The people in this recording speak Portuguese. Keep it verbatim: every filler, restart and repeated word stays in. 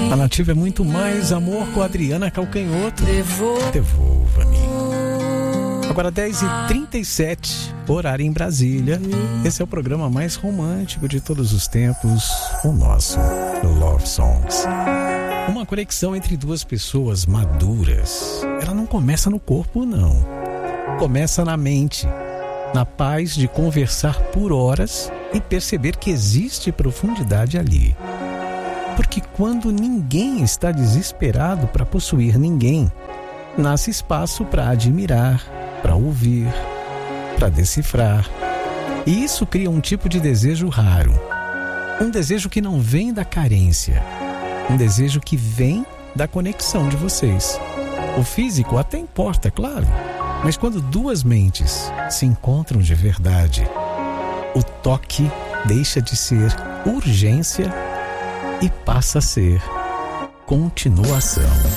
A Nativa é muito mais amor com a Adriana Calcanhoto. Devolva-me. Agora dez e trinta e sete, horário em Brasília. Esse é o programa mais romântico de todos os tempos, o nosso Love Songs. Uma conexão entre duas pessoas maduras. Ela não começa no corpo, não. Começa na mente, na paz de conversar por horas e perceber que existe profundidade ali. Porque quando ninguém está desesperado para possuir ninguém, nasce espaço para admirar, para ouvir, para decifrar. E isso cria um tipo de desejo raro. Um desejo que não vem da carência. Um desejo que vem da conexão de vocês. O físico até importa, claro. Mas quando duas mentes se encontram de verdade, o toque deixa de ser urgência e passa a ser continuação.